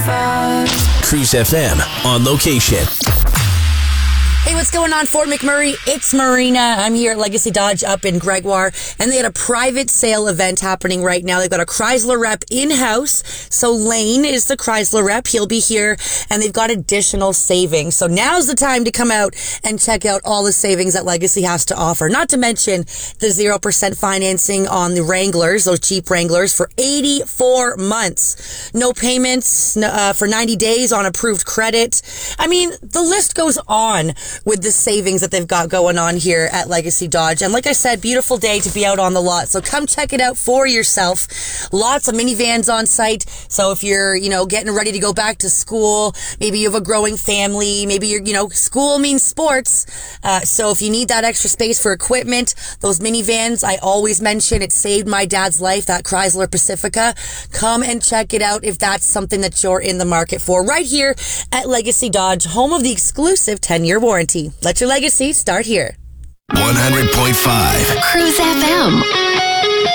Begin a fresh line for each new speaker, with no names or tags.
Cruise FM on location.
Hey, what's going on, Fort McMurray? It's Marina. I'm here at Legacy Dodge up in Gregoire, and they had a private sale event happening right now. They've got a Chrysler rep in-house. So Lane is the Chrysler rep. He'll be here, and they've got additional savings. So now's the time to come out and check out all the savings that Legacy has to offer. Not to mention the 0% financing on the Wranglers, those cheap Wranglers, for 84 months. No payments for 90 days on approved credit. I mean, the list goes on with the savings that they've got going on here at Legacy Dodge. And like I said, beautiful day to be out on the lot. So come check it out for yourself. Lots of minivans on site. So if you're, getting ready to go back to school, maybe you have a growing family, maybe you're, school means sports. So if you need that extra space for equipment, those minivans, I always mention, it saved my dad's life, that Chrysler Pacifica. Come and check it out if that's something that you're in the market for. Right here at Legacy Dodge, home of the exclusive 10-year warranty. Let your legacy start here.
100.5
Cruise FM.